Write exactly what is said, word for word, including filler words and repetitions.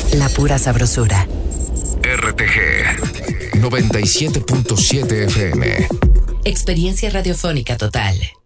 La pura sabrosura. R T G noventa y siete punto siete F M. Experiencia radiofónica total.